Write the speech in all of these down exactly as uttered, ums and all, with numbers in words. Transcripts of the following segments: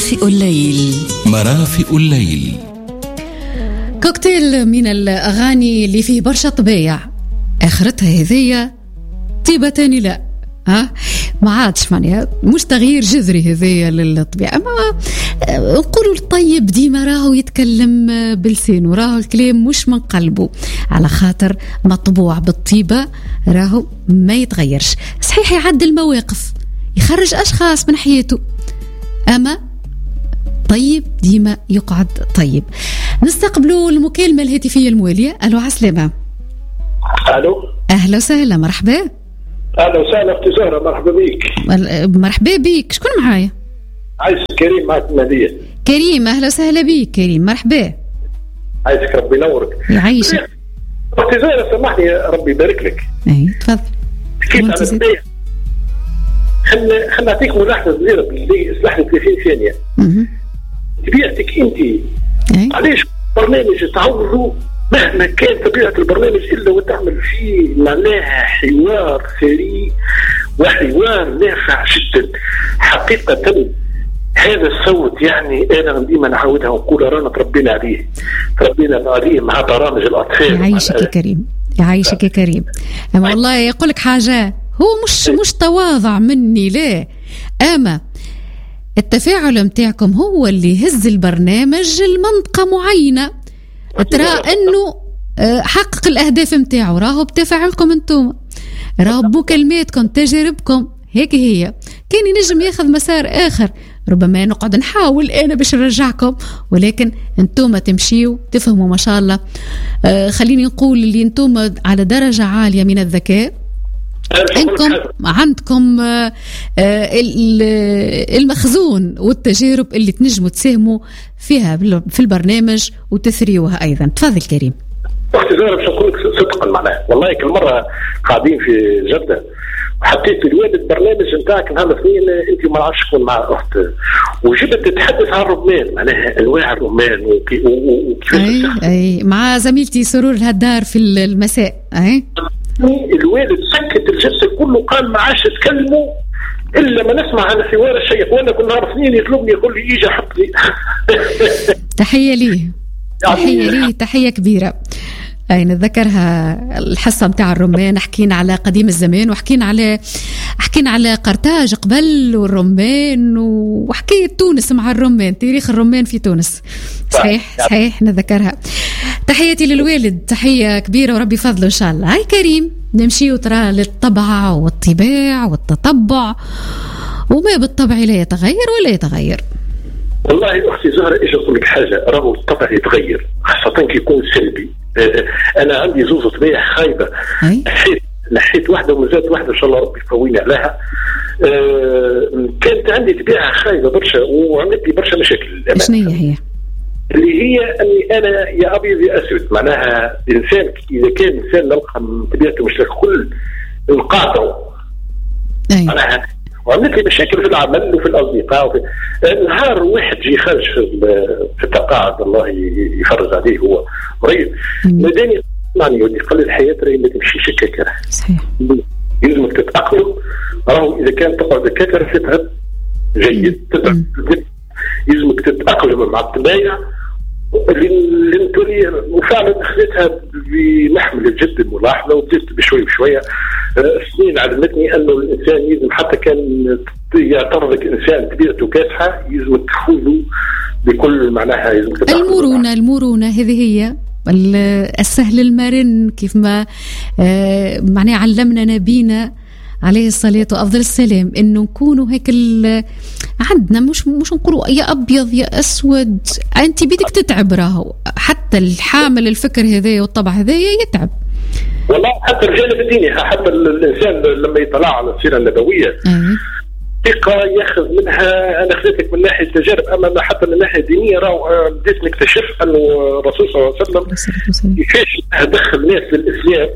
مرافق الليل. مرافق الليل كوكتيل من الأغاني اللي فيه برشا طبيع، آخرتها هذية طيبة تاني لا ها ما عادش معناها مش تغيير جذري هذية للطبيعة، ما نقولوا الطيب ديما راهو يتكلم بلسانه، راهو الكلام مش من قلبه، على خاطر مطبوع بالطيبة راهو ما يتغيرش. صحيح يعدل مواقف، يخرج أشخاص من حياته، أما طيب ديما يقعد طيب. نستقبلوا المكالمة الهاتفية الموالية. ألو عسلامة. ألو أهلا وسهلا. مرحبا. أهلا وسهلا أختي زهرة، مرحبا بيك. مرحبا بيك. شكون معايا؟ عايز كريم معك مهدية. كريم أهلا وسهلا بيك كريم، مرحبا. عايزك ربي ينورك. يعيشك. أختي زهرة سامحني ربي يبارك لك. أي تفضل. كيف على البداية خلنا خلنا نعطيك ملاحظة صغيرة باللي اسمح لي ثلاثين ثانية. طبيعتك أنت علاش برنامج تعوضوا مهما كان طبيعة البرنامج إلا وتعمل فيه معناها حوار ثري وحوار نافع جدا حقيقة. هذا الصوت يعني أنا ديما نعاودها ونقول رانا تربينا عليه تربينا عليه مع برامج الأطفال. يعيشك يا كريم، يعيشك يا كريم. أما والله يقولك حاجة، هو مش مش تواضع مني لا، أما التفاعل متاعكم هو اللي يهز البرنامج لمنطقة معينة، ترى أنه حقق الأهداف متاعه، راهو بتفاعلكم أنتم، راهو بمكالماتكم تجاربكم، هيك هي. كان ينجم ياخذ مسار آخر، ربما نقعد نحاول أنا باش نرجعكم، ولكن أنتم تمشيوا تفهموا ما شاء الله. آه خليني نقول اللي أنتم على درجة عالية من الذكاء، عندكم عندكم آه المخزون والتجارب اللي تنجموا تساهموا فيها في البرنامج وتثريوها أيضا. تفضل كريم. أختي زهرة باش نقول لك صدقا معناها والله كل مرة قاعدين في جدة وحطيت الوالد برنامج نتاعك نهار الاثنين انت ما عادش تكون مع اخت وجبت تتحدث عن الرمان معناها انواع الرمان وكيف اي اي مع زميلتي سرور الهدار في المساء. اي الوالد سكت الجلسه كله، قال ما عادش تكلموا الا ما نسمع عن حوار الشيخ، وانا كل نهار اثنين يطلبني يقول لي اجي حط لي. تحيه ليه تحيه ليه تحيه كبيره. أي نتذكرها الحصة متاع الرمان، حكينا على قديم الزمان وحكينا على حكينا على قرطاج قبل والرمان وحكاية تونس مع الرمان، تاريخ الرمان في تونس. صحيح صحيح نتذكرها. تحياتي للوالد، تحية كبيرة وربي فضله إن شاء الله. هاي كريم نمشي وترى للطبع والطباع والتطبع، وما بالطبع لا يتغير ولا يتغير. والله أختي زهرة إيش أقول لك حاجة، راهو الطبع يتغير خاصة كي يكون سلبي. أنا عندي زوز طبيعة خايبة، نحيت نحيت واحدة ومزات واحدة إن شاء الله ربي يقويني عليها. أه كانت عندي طبيعة خايبة برشا وعملت لي برشا مشاكل. شنو هي؟ اللي هي أني أنا يا أبيض يا أسود، معناها إنسان إذا كان إنسان نلقى طبيعته مش الكل نقاطعه. معناها وعملت لي مشاكل في العمل وفي الأصدقاء وفي نهار واحد جي خارج في التقاعد الله يفرج عليه هو مريض مداني معني ودي قال الحياة راهي ما تمشيش هكاك. صحيح يلزمك تتأقلم، راهو إذا كان تقعد هكاك تتعب جيد تتعب، يلزمك تتأقلم مع الطبيعة اللي انتولي. وفعلا اخذتها بمحمل الجد الملاحظة وبدأت بشوي بشوية. سنين علمتني أنه الإنسان يلزم حتى كان يعترض لك إنسان طبيعته كاسحة يلزمك تخوذه بكل معناها، يلزمك تتأقلم. المرونة المرونة هذه هي السهل المرن، كيف ما آه معناه علمنا نبينا عليه الصلاة وأفضل السلام إنه نكونوا هيك عندنا مش مش نقولوا يا أبيض يا أسود. أنت بدك تتعب، راهو حتى الحامل الفكر هذا والطبع هذا يتعب. والله حتى الجانب الديني، حتى الإنسان لما يطلع على السيرة النبوية ثقة ياخذ منها. أنا خذيتك من ناحية تجارب، أما حتى من ناحية دينية راهو بديت نكتشف أنه الرسول صلى الله عليه وسلم كيفاش دخل الناس للإسلام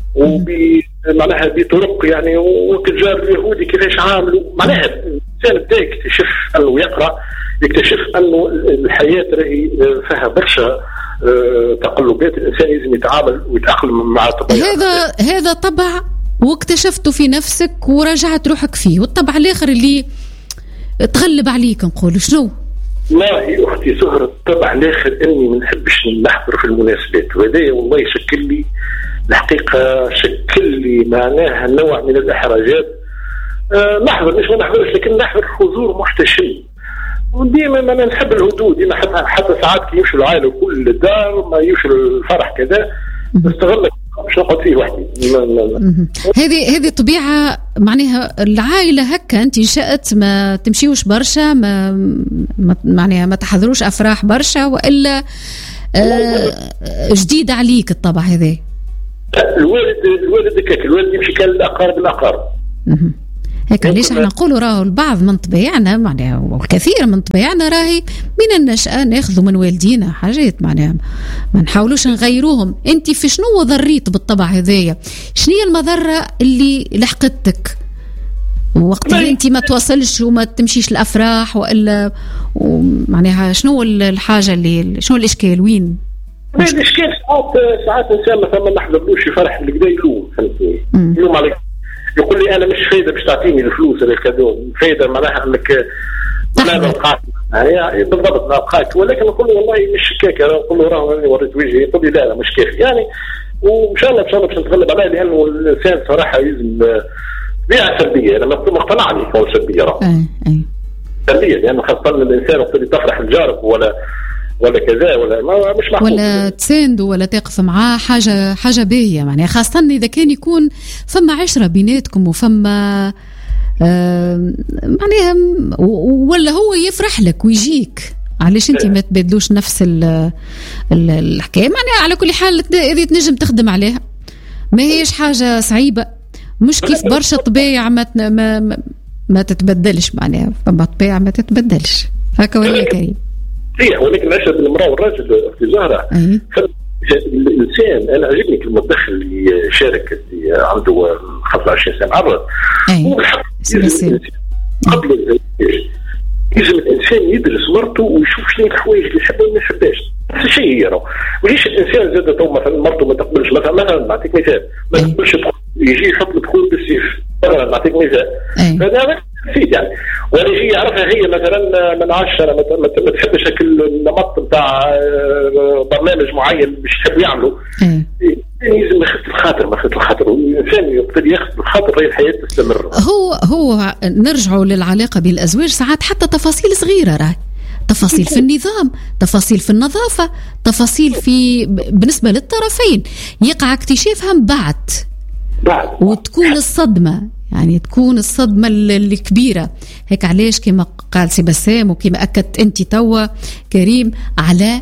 ومعناها بطرق يعني، وتجار اليهودي كيفاش عاملوا. معناها الإنسان بدا يكتشف أنه يقرأ، يكتشف أنه الحياة راهي فيها برشا تقلبات، الإنسان لازم يتعامل ويتأقلم مع الطبيعة. هذا هذا طبع واكتشفته في نفسك ورجعت روحك فيه، والطبع الآخر اللي تغلب عليك نقول شنو والله أختي سهرة طبعا الآخر أني ما نحبش نحضر في المناسبات، وهذا والله يشكل لي الحقيقة شكل لي معناها نوع من الإحراجات. أه نحضر مش ما نحضرش، لكن نحضر حضور محتشم، وديما ما نحب الهدوء. ديما حتى حتى ساعات كي يمشوا العائلة كل الدار ما يمشوا الفرح كذا نستغل مش نقعد فيه وحدي. هذه هذه طبيعة معناها العائلة هكا. أنت شأت ما تمشيوش برشا، ما, ما معناها ما تحضروش أفراح برشا، وإلا آه جديد عليك الطبع هذا؟ الوالد الوالد كاك الوالد يمشي كان الأقارب الأقارب هيك. ليش احنا نقولوا راهو البعض من طبيعنا معناها والكثير من طبيعنا راهي من النشأة ناخذوا من والدينا حاجات معناها ما نحاولوش نغيروهم. انت في شنو ضريت بالطبع هذايا؟ شنو هي المضرة اللي لحقتك وقت اللي انت ما توصلش وما تمشيش الافراح، والا معناها شنو الحاجة اللي شنو الاشكال وين؟ الاشكال ساعات ساعات انسان مثلا ما نحضرلوش يفرح اللي قدا يلوم، فهمتني؟ يلوم عليك، يقول لي انا مش فايده باش تعطيني الفلوس ولا الكادو، فايده معناها انك لا نلقاك يعني بالضبط نلقاك، ولكن نقول له والله مش كيكه، نقول له راه انا وريت وجهي، يقول لي لا لا مش كافي يعني. وان شاء الله ان شاء الله باش نتغلب عليه، لانه الانسان صراحه لازم بيئه سلبيه. انا ما مقتنع عليه هو سلبيه راه اي اي سلبيه، لانه خاصه الانسان وقت اللي تفرح لجارك ولا ولا كذا ولا ما مش معقول ولا تساندوا ولا تقف معاه حاجه حاجه باهيه معناها، خاصه اذا كان يكون فما عشره بيناتكم وفما آه معناها ولا هو يفرح لك ويجيك، علاش انت ما تبادلوش نفس الحكايه معناها. على كل حال اذا تنجم تخدم عليها ما هيش حاجه صعيبه، مش كيف برشا طبيعه ما ما ما تتبدلش معناها، فما طبيعه ما تتبدلش هكا ولا كريم؟ صحيح، ولكن العشرة بالمرأة والراجل في زهرة الإنسان. أنا عجبني كلمة دخل اللي شارك اللي عنده خمسة وعشرين سنة عرض هو الحق قبل الزواج يجب الإنسان يدرس مرته ويشوف شنو الحوايج اللي يحبها وما يحبهاش. نفس الشيء هي راه، وليش الإنسان زاد تو مثلا مرته ما تقبلش مثلا مثلا نعطيك مثال ما تقبلش يجي يحط له دخول بالسيف مثلا نعطيك مثال، فهذا نسيت يعني. وانا يجي يعرفها هي مثلا من عشرة ما تحبش هكل النمط نتاع برنامج معين مش تحب يعملوا، لازم ياخذ الخاطر ما ياخذ الخاطر، والانسان يقدر ياخذ الخاطر هي الحياه تستمر. هو هو نرجعوا للعلاقه بالازواج ساعات حتى تفاصيل صغيره راهي، تفاصيل في النظام، تفاصيل في النظافه، تفاصيل في بالنسبه للطرفين يقع اكتشافها من بعد بعد وتكون الصدمه يعني تكون الصدمة الكبيرة هيك. علاش كما قال سي بسام وكما أكدت أنت توا كريم على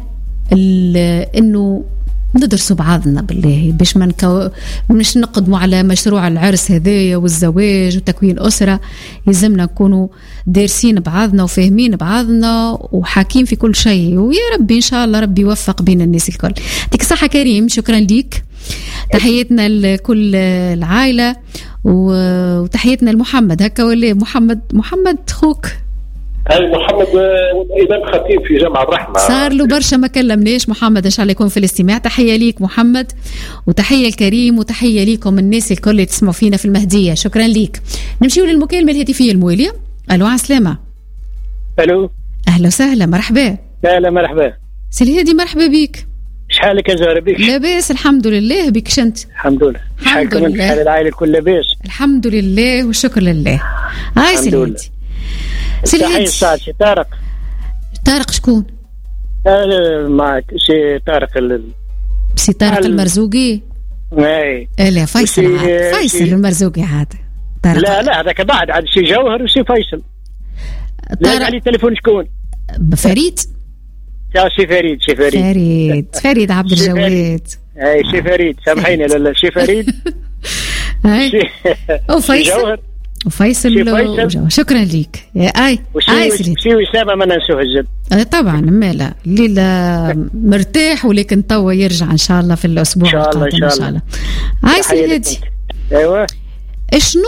إنه ندرسوا بعضنا بالله باش ما نكو... مش نقدموا على مشروع العرس هذايا والزواج وتكوين أسرة، يلزمنا نكونوا دارسين بعضنا وفاهمين بعضنا وحاكين في كل شيء، ويا ربي إن شاء الله ربي يوفق بين الناس الكل. يعطيك الصحة كريم، شكرا ليك، تحياتنا لكل العائلة وتحياتنا لمحمد هكا ولا محمد محمد خوك هاي محمد إمام خطيب في جامعة الرحمة، صار له برشا ما كلمناش محمد، إن شاء الله يكون في الاستماع. تحية ليك محمد وتحية الكريم وتحية ليكم الناس الكل اللي تسمعوا فينا في المهدية، شكرا ليك. نمشيو للمكالمة الهاتفية الموالية. ألو عسلامة. ألو أهلا وسهلا مرحبا. لا مرحبا سي هادي مرحبا بيك. شحالك يا زهرة بيك؟ لاباس الحمد لله، بيك شنت؟ الحمد لله. الحمد لله. شحال العائلة الكل لاباس؟ الحمد لله والشكر لله. هاي سي هادي. سي هادي. سي طارق. طارق شكون؟ آه معك سي طارق ال... سي طارق ال... المرزوقي. اي لا فيصل عاد. فيصل سي... المرزوقي عاد. طارق. لا لا هذاك بعد عاد سي جوهر وسي فيصل. طارق علي تليفون شكون؟ فريد. يا سي فريد سي فريد فريد فريد عبد الجواد. اي سي فريد سامحيني لا لا سي فريد اي وفيصل وفيصل وجو. شكرا ليك اي اي سي وسامه ما ننسوه الجد طبعا مالا الليله مرتاح ولكن توا يرجع ان شاء الله في الاسبوع القادم ان شاء الله. هاي سي هادي. ايوه شنو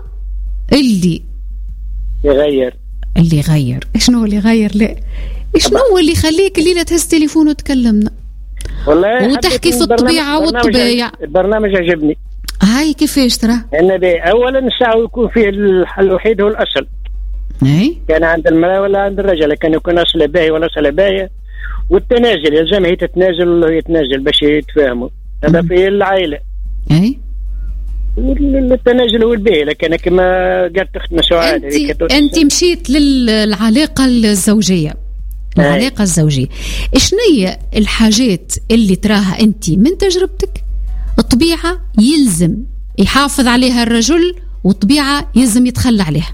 اللي يغير اللي يغير شنو اللي يغير لا شنو هو اللي يخليك الليله تهز تليفون وتكلمنا والله وتحكي في الطبيعه والطبيعه؟ البرنامج عجبني. هاي كيفاش ترى؟ ان اولا الساعه يكون فيه الحل الوحيد هو الاصل أي. كان عند المرأة ولا عند الرجل، كان يكون أصل باهي ولا أصل باهية، والتنازل يلزم هي تتنازل ولا هي تتنازل باش يتفاهموا، هذا في العائلة. أي. التنازل هو الباهي، لكن كما قالت أختنا سعاد أنت, أنت مشيت للعلاقة الزوجية. العلاقة الزوجية إشنية الحاجات اللي تراها أنت من تجربتك الطبيعة يلزم يحافظ عليها الرجل والطبيعة يلزم يتخلى عليها؟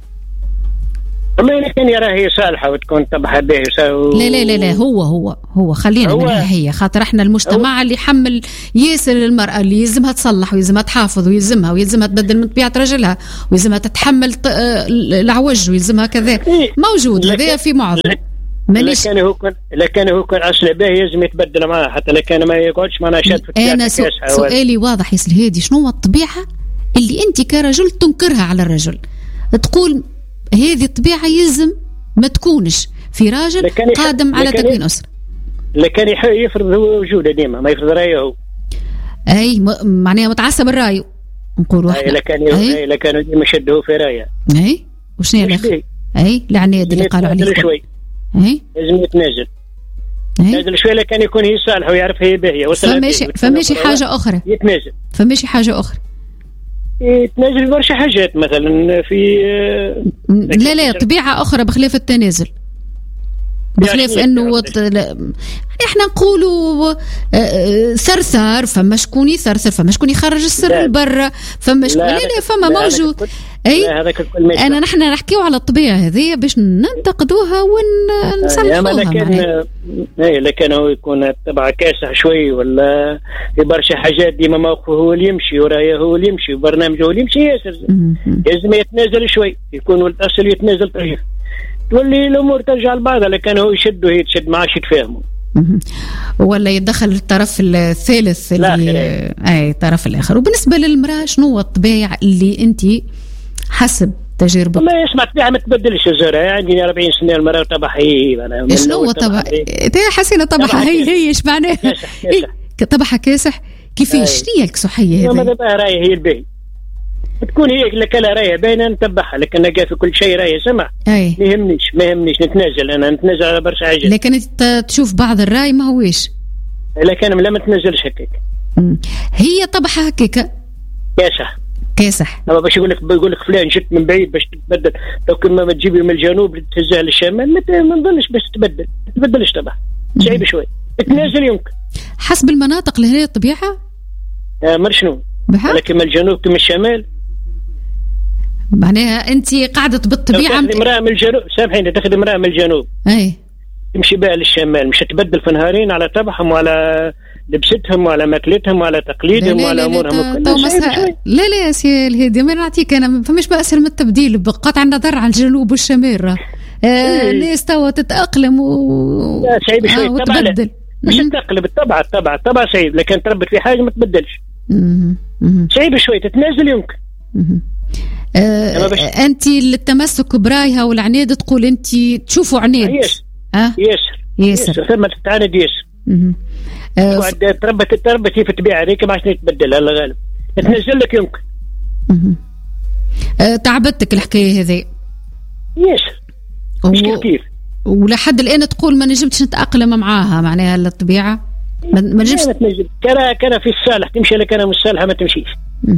والله كان يراها هي صالحة وتكون طبعها باهي و... لا لا لا لا هو هو هو خلينا هو منها هي، خاطر احنا المجتمع اللي يحمل ياسر المرأة اللي يلزمها تصلح ويلزمها تحافظ ويلزمها ويلزمها تبدل من طبيعة رجلها ويلزمها تتحمل العوج ويلزمها كذا موجود هذا في معظم. لكن هو كان لكن هو كان اصل باهي لازم يتبدل معاه، حتى لكن ما يقعدش معنا شاد في انا سو سؤالي واضح يا سلهادي، شنو هو الطبيعة اللي انت كرجل تنكرها على الرجل، تقول هذه الطبيعة يلزم ما تكونش في راجل قادم على تكوين أسرة؟ لكن يفرض هو وجوده ديما، ما يفرض رأيه هو. أي معناها متعصب الرأي نقولوا احنا. أي لكن أي لكن ديما شده في رأيه. أي وشنو الأخر؟ أي العناد اللي قالوا عليه شوي. أي لازم يتنازل. يتنازل شوي لكن يكون هي صالحة ويعرف هي باهية. فماشي فماشي حاجة أخرى. يتنازل. فماشي حاجة أخرى. يتنازل برشا حاجات مثلا في لا لا طبيعة أخرى بخلاف التنازل، بخلاف انه احنا نقولوا ثرثار، فما شكون يثرثر، فما شكون يخرج السر لبرا، فما شكون لا لا فما موجود. اي انا نحن نحكيو على الطبيعه هذه باش ننتقدوها ونصلحوها. لكن اي لكن هو يكون تبع كاسح شوي ولا في برشا حاجات ديما موقفه هو اللي يمشي ورايه هو اللي يمشي وبرنامجه هو اللي يمشي ياسر، لازم يتنازل شوي، يكون الاصل يتنازل طريق تولي الامور ترجع لبعضها، لكن هو يشد وهي تشد ما عادش يتفاهموا ولا يدخل الطرف الثالث اللي اي الطرف الاخر. وبالنسبه للمراه شنو هو الطبيعه اللي انت حسب تجربتك؟ ما يسمع الطبيعه ما تبدلش الزهره، عندي أربعين سنه المراه طبعها هي انا شنو هو طبعا تاع حسينه طبعها هي هي ايش معناها طبعها كاسح كيفاش شنو هي الكسوحيه هذه؟ ما دابا راي هي الباهي تكون هي لكلا رايه باينه نتبعها، لكن انا في كل شيء رايه سمع ما يهمنيش ما يهمنيش نتنازل، انا نتنازل على برشا حاجات. لكن انت تشوف بعض الراي ما هوش، لكن لا ما تنزلش هكاك. هي طبعها هكاك كاسح كاسح اما باش يقول لك بيقول لك فلان جت من بعيد باش تتبدل، لو كل ما تجيبي من الجنوب تهزها للشمال ما نظنش باش تتبدل، ما تتبدلش طبعا صعيب شوي، تنازل يمكن حسب المناطق اللي هي الطبيعه آه مر شنو لكن من الجنوب كم الشمال معناها انت قاعده بالطبيعه تاخذ امراه من الجنوب سامحيني تاخذ امراه من الجنوب اي تمشي بها للشمال مش تبدل في نهارين على طبعهم وعلى لبستهم وعلى ماكلتهم وعلى تقليدهم وعلى امورهم كلها. لا لا يا سي الهدي ما نعطيك انا فمش بأسر من التبديل بقطع النظر عن الجنوب والشمال آه الناس توا تتاقلم و لا صعيب شوي آه تبدل مش تتاقلم بالطبع الطبع الطبع صعيب، لكن تربط في حاجه ما تبدلش صعيب شوي تتنازل يمكن. آه انت التمسك برايها والعناد تقول انت تشوفوا عناد ياسر أه؟ ياسر ياسر ثم تتعاند ياسر قاعد تربت تربتي في الطبيعه هذيك ما عادش تبدلها لا غالب تنزل لك يمكن. أه تعبتك الحكايه هذه ياسر مش و... كيف ولحد الان تقول ما نجمتش نتاقلم معاها معناها الطبيعه ما نجمش تنجم كان كان في الصالح تمشي لك انا مش صالحه ما تمشيش.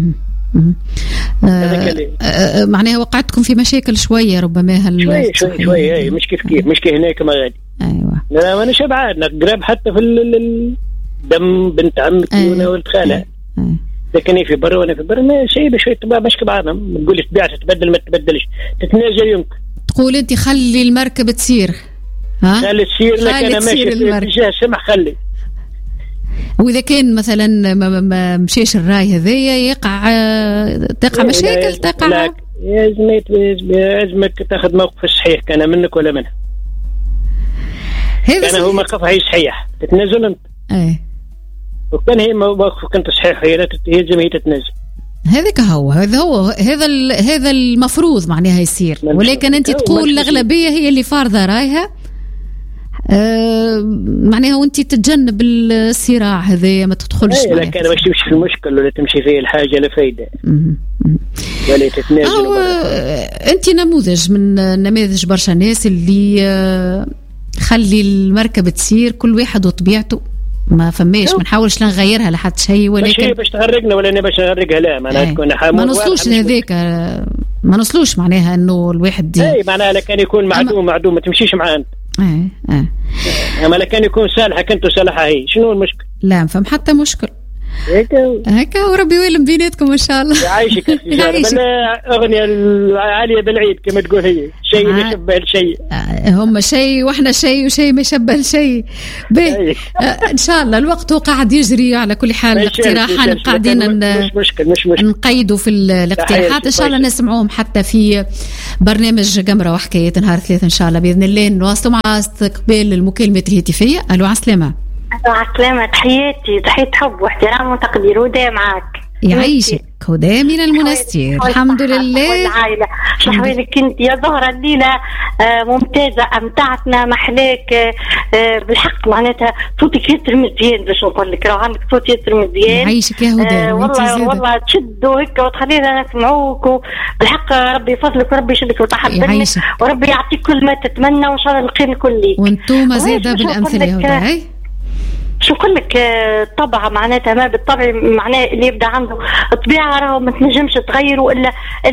آه آه معناها وقعتكم في مشاكل شويه ربما هال شوي شوي شوي اي مش كيف كيف مش كي هناك ما غادي. ايوه لا ما انا شبعان قراب حتى في الدم بنت عمك أيوة. ولد خالها أيوة. لكن في برا وانا في برا ما شيء شوي تبع مش كبعضهم تقول الطبيعه تتبدل ما تتبدلش تتنازل يمكن تقول انت خلي المركبه تسير ها خلي تسير لك انا ماشي في اتجاه سمح خلي. واذا كان مثلا ما مشيش الراي هذايا يقع تقع مشاكل تقع لازم لازمك تاخذ موقف صحيح كان منك ولا منها كان هو موقفها هي صحيح تتنازل انت ايه وكان هي موقفك انت صحيح هي لازم هي تتنازل هذاك هو هذا هو هذا هذا المفروض معناها يصير، ولكن انت تقول الاغلبيه هي اللي فارضه رايها أه معناها وانت تتجنب الصراع هذا ما تدخلش. لكن باش تمشي في المشكل ولا تمشي فيه الحاجه لفايده ولا تتنازل. انت نموذج من نماذج برشا ناس اللي خلي المركب تسير كل واحد وطبيعته، ما فماش ما نحاولش نغيرها لحد شيء، ولكن مش هي باش تغرقنا ولا انا باش نغرقها، لا معناها تكون ما نوصلوش لهذاك، ما نوصلوش معناها انه الواحد دي اي معناها لكان يكون معدوم معدوم ما تمشيش معاه انت. ايه اه اما لكان يكون صالحك انت وصالحها هي، شنو المشكل؟ لا فهم حتى مشكل هكا هكا وربي ويلم بيناتكم ان شاء الله. يعيشك اغنيه العاليه بالعيد كما تقول هي شيء ما يشبه الشيء، هم شيء واحنا شيء وشيء ما يشبه الشيء. باهي ان شاء الله الوقت هو قاعد يجري على كل حال. الاقتراحات قاعدين مش مشكل مش مشكل نقيدوا في الاقتراحات ان شاء الله نسمعوهم حتى في برنامج جمره وحكايه نهار ثلاثة ان شاء الله باذن الله. نواصلوا مع استقبال المكالمه الهاتفيه. الو عسلامه. عسلامة، تحياتي تحية حب واحترام وتقدير ودا معك. يعيشك هدى من المنستير. الحمد لله. والعائلة شحوالك انت يا زهرة الليلة آه ممتازة، امتعتنا محلاك آه بالحق، معناتها صوتك ياسر مزيان باش نقول لك، راه عندك صوت ياسر مزيان. يعيشك يا هدى. آه والله والله تشدوا هيك وتخلينا نسمعوك بالحق. ربي يفضلك وربي يشدك وتحضرني وربي يعطيك كل ما تتمنى وان شاء الله الخير الكل ليك. وانتم زاده بالامثله يا هدى. شو نقول لك طبعا معناتها ما بالطبع معناه اللي يبدا عنده طبيعه راهو ما تنجمش تغيره الا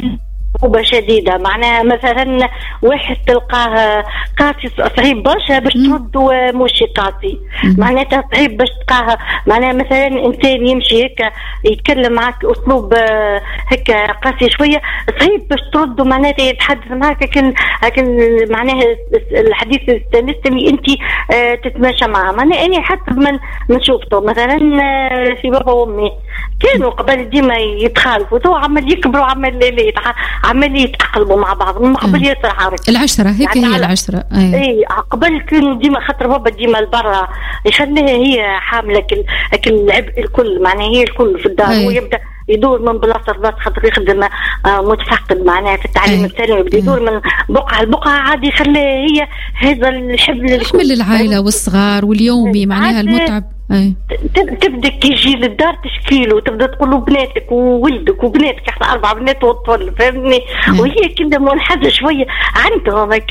صعوبة شديدة. معناها مثلا واحد تلقاه قاسي صعيب برشا باش ترد ومشي قاسي، معناتها صعيب باش تلقاه معناها مثلا انسان يمشي هيك يتكلم معك اسلوب هيك قاسي شويه صعيب باش ترد، معناتها يتحدث معك لكن لكن معناها الحديث السلس اللي انت تتماشى معه. معناها اني حسب من من شوفته مثلا في بابا وامي كانوا قبل ديما يتخالفوا، تو عمال يكبروا عمال ليلي عمال يتأقلموا مع بعض من قبل ياسر عارف العشرة هيك يعني هي العشرة. اي ايه قبل كانوا ديما خاطر بابا ديما لبرا يخليها هي حامله كل العبء الكل، معناها هي الكل في الدار أيه. ويبدا يدور من بلاصه لبلاصه خاطر يخدم آه متفقد معناها في التعليم أيه. الثانوي يبدا يدور من بقعه لبقعه عادي يخليها هي هذا الحبل حمل العائله والصغار واليومي أيه. معناها المتعب أيه. تبدا كي يجي للدار تشكيله وتبدا تقول له بناتك وولدك وبناتك احنا اربع بنات والطفل فهمني أيه. وهي كده منحازه شويه عندهم هيك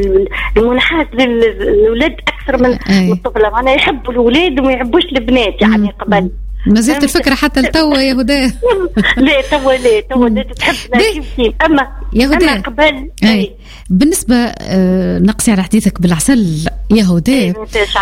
المنحاز للاولاد اكثر من أيه. الطفله، معناها يحبوا الاولاد وما يحبوش البنات يعني قبل. ما زلت الفكرة حتى التوا يا هدى. لا توا لا توا لا تحبنا كيف كيف أما يا هدى أما قبل أي. بالنسبة آه نقصي على حديثك بالعسل يا هدى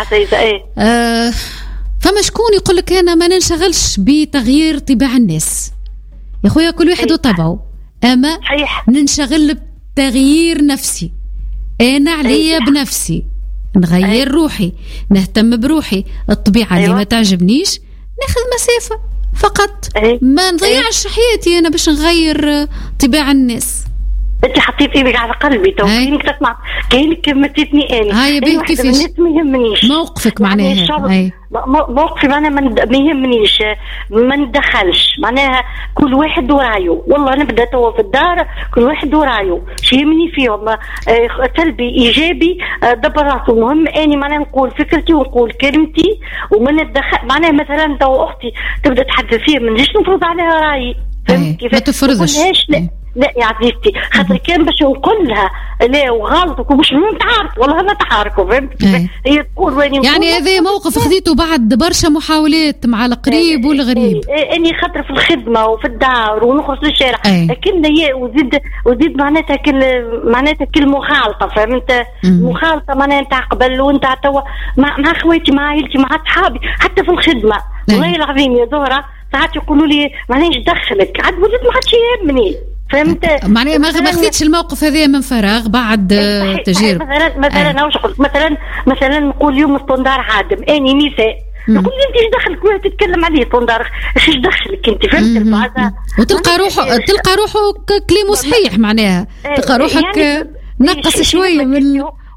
آه فما شكون يقول لك أنا ما ننشغلش بتغيير طباع الناس يا خويا، كل واحد وطبعه، أما صحيح. ننشغل بتغيير نفسي، أنا عليا بنفسي نغير أي. روحي نهتم بروحي، الطبيعة أيوة. اللي ما تعجبنيش ناخذ مسافة فقط أيه. ما نضيعش أيه. حياتي أنا باش نغير طباع الناس. أنت حطيت إيدك على قلبي تو كأنك تسمع كأنك متتني أنا هاي بيه كيفاش ما يهمنيش موقفك معناها موقفي معناها ما يهمنيش ما ندخلش، معناها كل واحد ورايو. والله نبدأ توا في الدار كل واحد ورايو شي يهمني فيهم سلبي إيجابي دبر راسه. المهم أني معناها نقول فكرتي ونقول كلمتي وما ندخل. معناها مثلا تو أختي تبدأ تحدث فيها من ليش نفرض عليها رأيي كيف ما تفرضش لا لا يا عزيزتي خاطر كان باش نقول لها لا وغلطك ومش نتعارك والله ما تعاركوا فهمت هي تقول وين يعني هذا موقف خذيته بعد برشا محاولات مع القريب ايه والغريب. ايه اني خاطر في الخدمه وفي الدار ونخرج للشارع لكن هي وزيد وزيد معناتها كل معناتها كل مخالطه فهمت مخالطه معناتها نتاع قبل ونتاع توا مع, مع خواتي مع عائلتي مع اصحابي حتى في الخدمه. والله العظيم يا زهره ساعات يقولوا لي معناش دخلك عاد وليت ما عادش يهمني فهمت. معناها ما خذيتش الموقف هذا من فراغ بعد تجارب. مثلا مثلا انا واش قلت مثلا مثلا نقول اليوم الطندار عادم اني نساء نقول انت ايش دخلك وين تتكلم عليه طندار ايش دخلك انت فهمت. وتلقى روحه تلقى روحه كلامه صحيح معناها تلقى روحك يعني نقص شويه من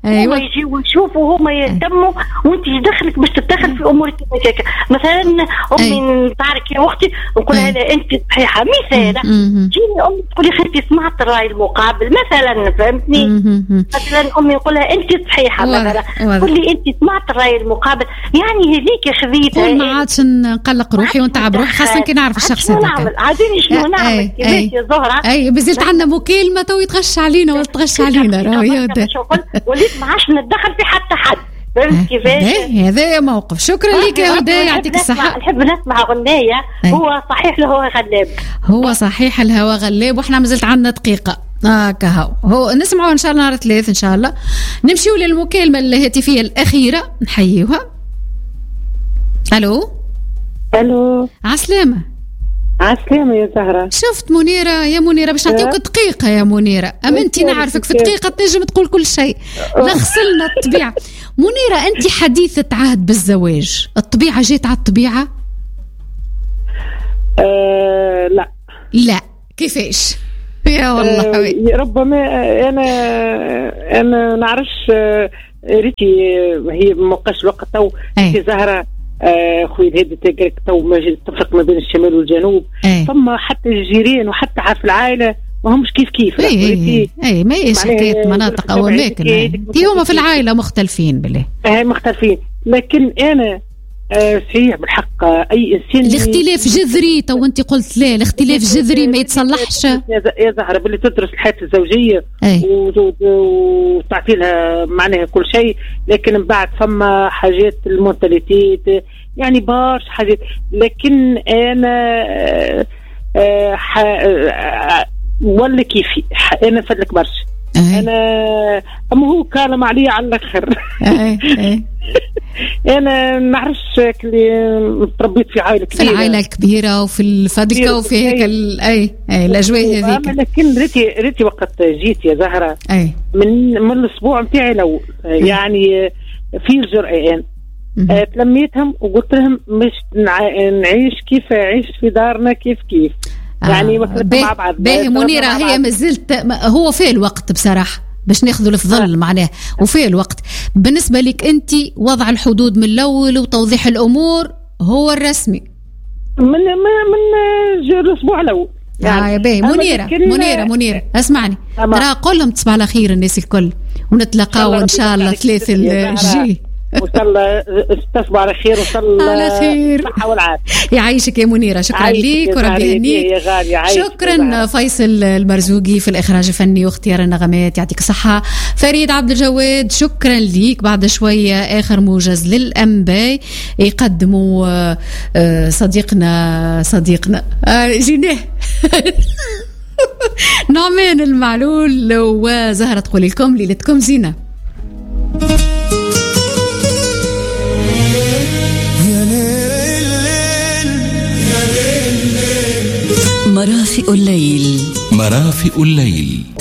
أيوة. هما يجيوا يشوفوا هما يهتموا وانت ايش دخلك باش تتدخل في امورك هكاك. مثلا امي تعرف يا اختي نقول لها انت صحيحه مثلا تجيني امي تقول لي خالتي سمعت الراي المقابل مثلا فهمتني. مثلا امي نقول لها انت صحيحه مثلا تقول لي انت سمعت الراي المقابل يعني هذيك خذيتها ما عادش نقلق روحي ونتعب روحي خاصه كي نعرف الشخص هذاك. عاديني شنو نعمل كيفاش يا زهره. اي بزلت عندنا مكالمه تو يتغش علينا ولا تغش علينا راهي وليت ما عادش نتدخل في حتى حد فهمت كيفاش. هذا موقف. شكرا لك يا هدى يعطيك الصحه. نحب نسمع غنايه. هو صحيح الهوا غلاب. هو صحيح الهوا غلاب وإحنا مازلت عندنا دقيقه هكا هو هو نسمعوا ان شاء الله نهار الثلاث ان شاء الله. نمشيو للمكالمه الهاتفيه الاخيره نحييها. الو الو عسلامه. عسلامة يا زهرة. شفت منيرة يا منيرة باش نعطيوك دقيقة يا منيرة. أمنتي نعرفك في دقيقة تنجم تقول كل شيء. نغسلنا الطبيعة. منيرة أنت حديثة عهد بالزواج، الطبيعة جيت على الطبيعة؟ أه لا لا كيفاش؟ يا والله أه ربما أنا أنا نعرفش ريتي هي موقعش الوقت تو في زهرة آه خويا هذا تقرك تو ما تفرق ما بين الشمال والجنوب. ثم حتى الجيران وحتى في العائله ما همش كيف كيف. اي اي, أي ما هيش حكايه مناطق او اماكن دي هما في العائله مختلفين بالله. اه مختلفين لكن انا آه صحيح بالحق اي انسان الاختلاف جذري. تو انت قلت لا الاختلاف جذري ما يتصلحش يا زهره باللي تدرس الحياه الزوجيه وتعطي لها معناها كل شيء لكن من بعد فما حاجات المونتاليتيت يعني برشا حاجات. لكن انا آه آه ولا كيفي انا فدلك برشا. انا اما هو كلام علي على الاخر. انا نعرفش اللي تربيت في عائله كبيره في العائله الكبيره وفي الفدلكه وفي هيك اي اي الاجواء هذيك. لكن ريتي ريتي وقت جيت يا زهره أي. من من الاسبوع نتاعي لو يعني في الجرأان آه تلميتهم وقلت لهم مش نعيش كيف عيش في دارنا كيف كيف يعني آه. مع بعض. باهي منيرة هي مازلت هو في الوقت بصراحة باش ناخذوا الفضل آه. معناه وفي الوقت بالنسبة لك أنت وضع الحدود من الأول وتوضيح الأمور هو الرسمي من من من الأسبوع الأول يعني. آه باهي منيرة منيرة منيرة اسمعني ترى قولهم تصبح على خير الناس الكل ونتلاقاو إن شاء الله ثلاثة الجاي وصل تصبح على خير وصل على خير الصحة والعافية. يعيشك يا منيرة. شكرا ليك وربي يهنيك. شكرا فيصل المرزوقي في الإخراج الفني واختيار النغمات يعطيك الصحة. فريد عبد الجواد شكرا ليك. بعد شوية آخر موجز للأنباء يقدموا صديقنا صديقنا جيناه نعمان المعلول وزهرة تقول لكم ليلتكم زينة. مرافئ الليل مرافئ الليل.